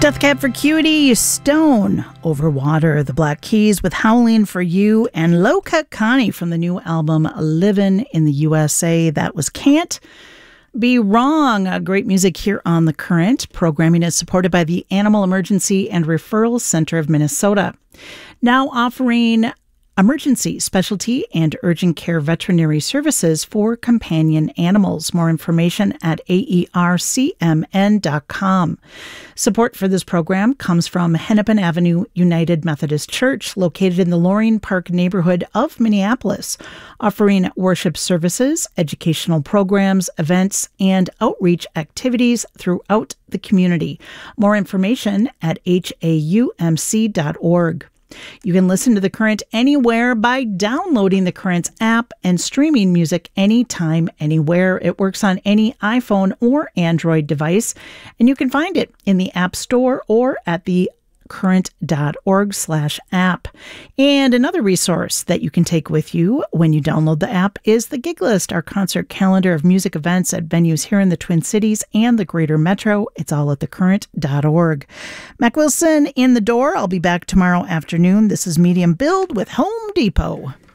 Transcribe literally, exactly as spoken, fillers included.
Death Cab for Cutie, Stone, Over Water, The Black Keys with Howling for You, and Low Cut Connie from the new album Livin' in the U S A. That was Can't Be Wrong. Uh, great music here on The Current. Programming is supported by the Animal Emergency and Referral Center of Minnesota. Now offering emergency, specialty, and urgent care veterinary services for companion animals. More information at A E R C M N dot com. Support for this program comes from Hennepin Avenue United Methodist Church, located in the Loring Park neighborhood of Minneapolis, offering worship services, educational programs, events, and outreach activities throughout the community. More information at H A U M C dot org. You can listen to The Current anywhere by downloading the Current app and streaming music anytime, anywhere. It works on any iPhone or Android device, and you can find it in the App Store or at the current.org slash app. And another resource that you can take with you when you download the app is the Gig List, our concert calendar of music events at venues here in the Twin Cities and the greater metro. It's all at the current dot org. Mac Wilson in the door. I'll be back tomorrow afternoon. This is Medium Build with Home Depot.